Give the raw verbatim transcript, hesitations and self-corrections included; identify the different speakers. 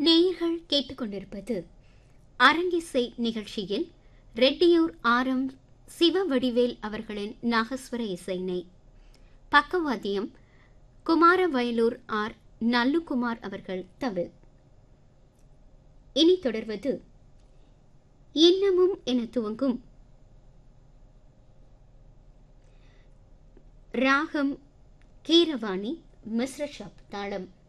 Speaker 1: நேயர்கள் கேட்டுக்கொண்டிருப்பது அரங்கிசை நிகழ்ச்சியில் ரெட்டியூர் ஆர் எம் சிவவடிவேல் அவர்களின் நாகஸ்வர இசைனை. பக்கவாத்தியம் குமாரவயலூர் ஆர் நல்லுகுமார் அவர்கள் தவில். இனி தொடர்வது இன்னமும் என துவங்கும் ராகம் கீரவாணி மிஸ்ர ஷப் தாளம்.